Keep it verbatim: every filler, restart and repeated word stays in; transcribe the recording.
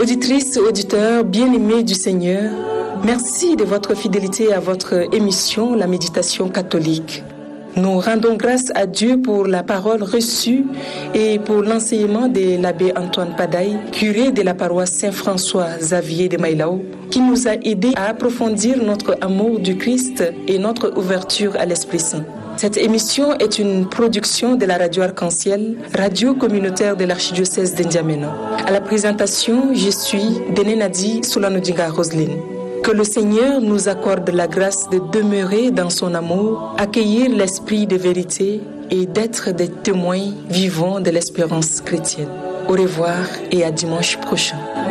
Auditrices, auditeurs, bien-aimés du Seigneur, merci de votre fidélité à votre émission La Méditation catholique. Nous rendons grâce à Dieu pour la parole reçue et pour l'enseignement de l'abbé Antoine Padaye, curé de la paroisse Saint-François Xavier de Maïlao, qui nous a aidés à approfondir notre amour du Christ et notre ouverture à l'Esprit Saint. Cette émission est une production de la radio Arc-en-Ciel, radio communautaire de l'archidiocèse d'Indiamena. À la présentation, je suis Denenadi Soulanodinga Roseline. Que le Seigneur nous accorde la grâce de demeurer dans son amour, accueillir l'esprit de vérité et d'être des témoins vivants de l'espérance chrétienne. Au revoir et à dimanche prochain.